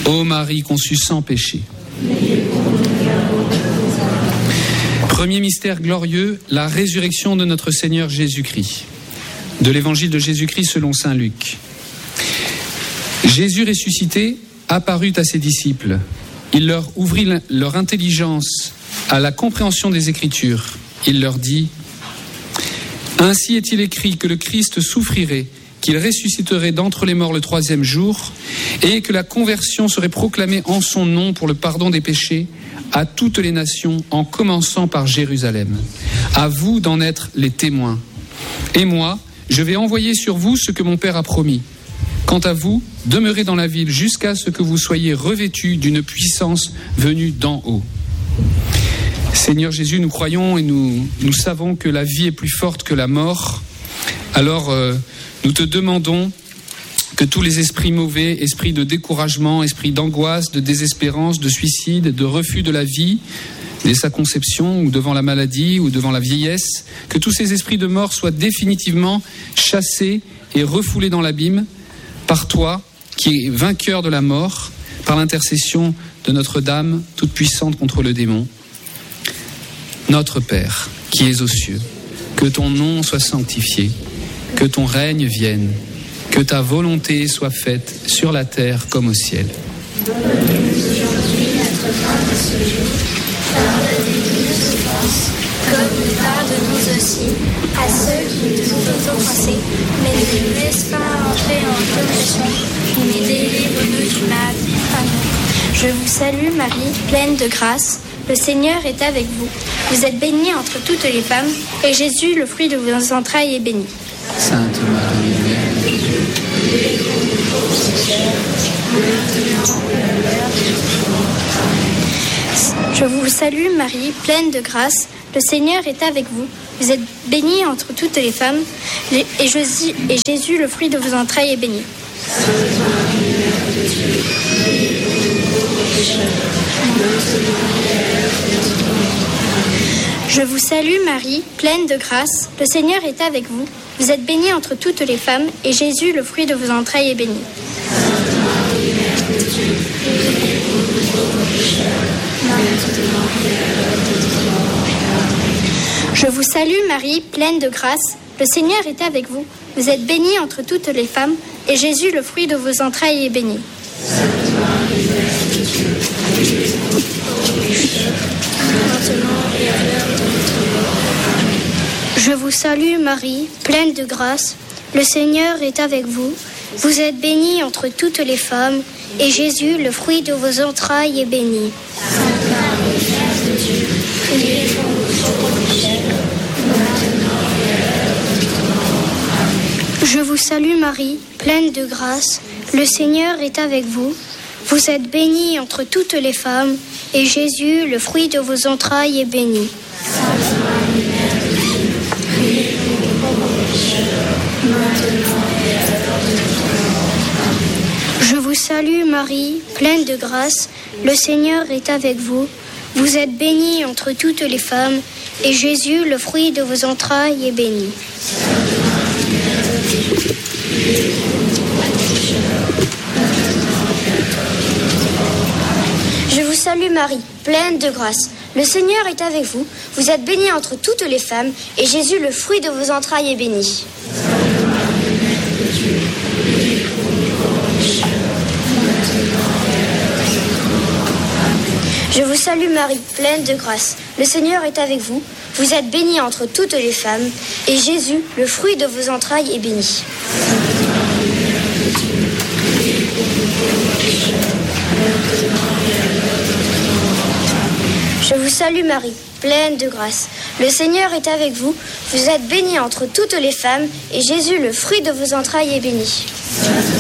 Ô Marie conçue sans péché. Premier mystère glorieux, la résurrection de notre Seigneur Jésus-Christ. De l'évangile de Jésus-Christ selon saint Luc. Jésus ressuscité apparut à ses disciples. Il leur ouvrit leur intelligence à la compréhension des Écritures. Il leur dit : ainsi est-il écrit que le Christ souffrirait, qu'il ressusciterait d'entre les morts le 3e jour, et que la conversion serait proclamée en son nom pour le pardon des péchés à toutes les nations, en commençant par Jérusalem. À vous d'en être les témoins. Et moi, je vais envoyer sur vous ce que mon Père a promis. Quant à vous, demeurez dans la ville jusqu'à ce que vous soyez revêtus d'une puissance venue d'en haut. Seigneur Jésus, nous croyons et nous savons que la vie est plus forte que la mort. Alors, nous te demandons que tous les esprits mauvais, esprits de découragement, esprits d'angoisse, de désespérance, de suicide, de refus de la vie, dès sa conception ou devant la maladie ou devant la vieillesse, que tous ces esprits de mort soient définitivement chassés et refoulés dans l'abîme par toi, qui es vainqueur de la mort, par l'intercession de Notre-Dame, toute puissante contre le démon. Notre Père, qui es aux cieux, que ton nom soit sanctifié, que ton règne vienne, que ta volonté soit faite sur la terre comme au ciel. Donne-nous aujourd'hui notre pain de ce jour. Pardonne-nous nos offenses, comme nous pardonnons aussi à ceux qui nous ont offensés. Mais ne nous laisse pas entrer en tentation, mais délivre-nous du mal. Amen. Je vous salue Marie, pleine de grâce. Le Seigneur est avec vous. Vous êtes bénie entre toutes les femmes, et Jésus, le fruit de vos entrailles, est béni. Sainte Marie, Mère de Dieu, priez pour nous pauvres pécheurs, maintenant et à l'heure de notre mort. Je vous salue Marie, pleine de grâce. Le Seigneur est avec vous. Vous êtes bénie entre toutes les femmes, et Jésus, le fruit de vos entrailles, est béni. Sainte Marie, Mère de Dieu, priez pour nous pauvres pécheurs, maintenant et à l'heure de notre mort. Je vous salue Marie, pleine de grâce. Le Seigneur est avec vous. Vous êtes bénie entre toutes les femmes, et Jésus, le fruit de vos entrailles, est béni. Sainte Marie, Mère de Dieu, priez pour nous pauvres pécheurs, maintenant et à l'heure de notre mort. Je vous salue Marie, pleine de grâce. Le Seigneur est avec vous. Vous êtes bénie entre toutes les femmes, et Jésus, le fruit de vos entrailles, est béni. Sainte Marie, Mère de Dieu, priez pour nous pauvres pécheurs, maintenant et à l'heure de notre mort. Je vous salue Marie, pleine de grâce. Le Seigneur est avec vous. Vous êtes bénie entre toutes les femmes, et Jésus, le fruit de vos entrailles, est béni. Sainte Marie, Mère de Dieu, priez pour nous pauvres pécheurs, maintenant et à l'heure de notre mort. Amen. Je vous salue Marie, pleine de grâce. Le Seigneur est avec vous. Vous êtes bénie entre toutes les femmes, et Jésus, le fruit de vos entrailles, est béni. Sainte Marie, Mère de Dieu, priez pour nous pauvres pécheurs, maintenant et à l'heure de notre mort. Amen. Je vous salue Marie, pleine de grâce. Le Seigneur est avec vous. Vous êtes bénie entre toutes les femmes, et Jésus, le fruit de vos entrailles, est béni. Sainte Marie, Mère de Dieu, priez pour nous pauvres pécheurs, maintenant et à l'heure de notre mort. Amen. Je vous salue Marie, pleine de grâce. Le Seigneur est avec vous. Vous êtes bénie entre toutes les femmes, et Jésus, le fruit de vos entrailles, est béni. Sainte Marie, Mère de Dieu, priez pour nous pauvres pécheurs, maintenant et à l'heure de notre mort. Amen. Je vous salue Marie, pleine de grâce. Le Seigneur est avec vous. Vous êtes bénie entre toutes les femmes, et Jésus, le fruit de vos entrailles, est béni. Sainte Marie, Mère de Dieu, priez pour nous pauvres pécheurs, maintenant et à l'heure de notre mort. Amen. Je vous salue Marie, pleine de grâce. Le Seigneur est avec vous. Vous êtes bénie entre toutes les femmes, et Jésus, le fruit de vos entrailles, est béni. Sainte